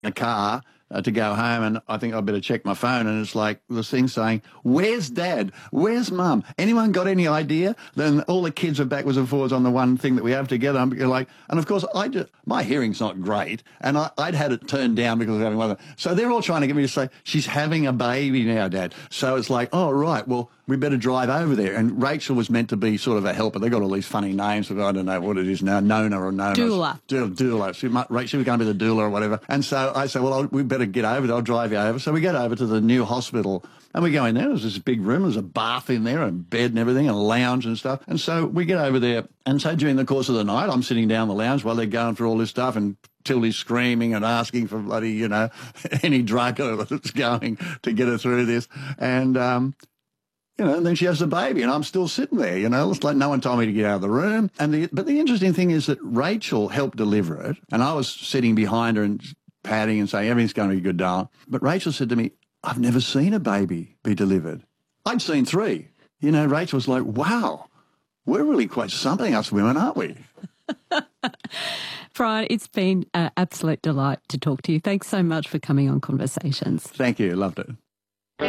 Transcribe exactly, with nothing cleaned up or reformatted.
a car uh, to go home, and I think I better check my phone, and it's like this thing saying, "Where's Dad? Where's Mum? Anyone got any idea?" Then all the kids are backwards and forwards on the one thing that we have together. I'm like, and of course, I just, my hearing's not great, and I, I'd had it turned down because of having one. So they're all trying to get me to say, "She's having a baby now, Dad." So it's like, oh right, well, we better drive over there. And Rachel was meant to be sort of a helper. They got all these funny names, but I don't know what it is now, Nona or Nona. Doula. Doula. Doula. She, might, she was going to be the doula or whatever. And so I said, well, I'll, we better get over there. I'll drive you over. So we get over to the new hospital, and we go in there. There's this big room. There's a bath in there, and bed and everything, and a lounge and stuff. And so we get over there. And so during the course of the night, I'm sitting down the lounge while they're going through all this stuff, and Tildy's screaming and asking for bloody, you know, any drug that's going to get her through this. And, um, you know, and then she has the baby, and I'm still sitting there, you know. It's like no one told me to get out of the room. And the, but the interesting thing is that Rachel helped deliver it, and I was sitting behind her and patting and saying, everything's going to be good, darling. But Rachel said to me, I've never seen a baby be delivered. I'd seen three. You know, Rachel was like, wow, we're really quite something, us women, aren't we? Brian, it's been an absolute delight to talk to you. Thanks so much for coming on Conversations. Thank you. Loved it.